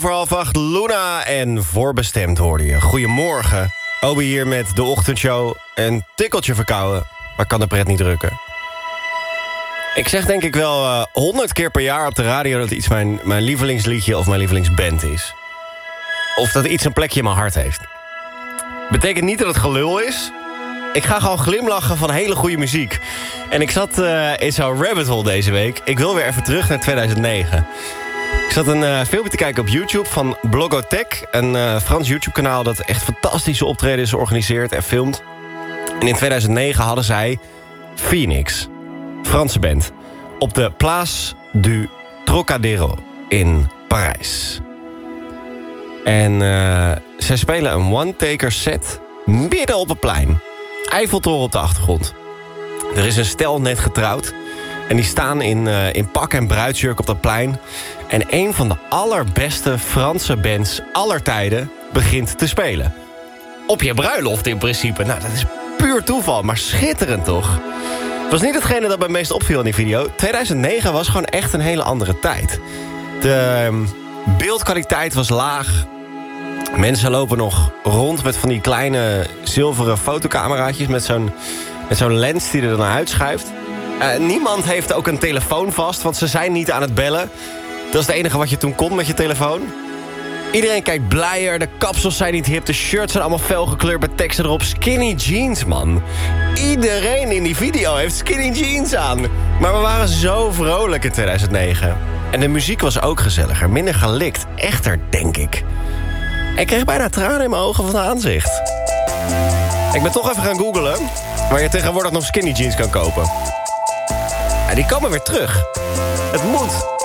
Voor 7:30 Luna en Voorbestemd hoorde je. Goedemorgen. Obi hier met de ochtendshow. Een tikkeltje verkouden, maar kan de pret niet drukken. Ik zeg denk ik wel 100 keer per jaar op de radio dat iets mijn lievelingsliedje of mijn lievelingsband is. Of dat iets een plekje in mijn hart heeft. Betekent niet dat het gelul is. Ik ga gewoon glimlachen van hele goede muziek. En ik zat in zo'n rabbit hole deze week. Ik wil weer even terug naar 2009. Ik zat een filmpje te kijken op YouTube van Blogotech. Een Frans YouTube-kanaal dat echt fantastische optredens organiseert en filmt. En in 2009 hadden zij Phoenix, Franse band, op de Place du Trocadéro in Parijs. En zij spelen een one-taker set midden op het plein. Eiffeltoren op de achtergrond. Er is een stel net getrouwd. En die staan in pak en bruidsjurk op dat plein. En een van de allerbeste Franse bands aller tijden begint te spelen. Op je bruiloft in principe. Nou, dat is puur toeval, maar schitterend toch? Het was niet hetgene dat mij meest opviel in die video. 2009 was gewoon echt een hele andere tijd. De beeldkwaliteit was laag. Mensen lopen nog rond met van die kleine zilveren fotocameraatjes met zo'n lens die er dan uitschuift. Niemand heeft ook een telefoon vast, want ze zijn niet aan het bellen. Dat is het enige wat je toen kon met je telefoon. Iedereen kijkt blijer, de kapsels zijn niet hip, de shirts zijn allemaal felgekleurd met teksten erop. Skinny jeans, man. Iedereen in die video heeft skinny jeans aan. Maar we waren zo vrolijk in 2009. En de muziek was ook gezelliger, minder gelikt. Echter, denk ik. Ik kreeg bijna tranen in mijn ogen van het aanzicht. Ik ben toch even gaan googlen waar je tegenwoordig nog skinny jeans kan kopen. Ja, die komen weer terug. Het moet.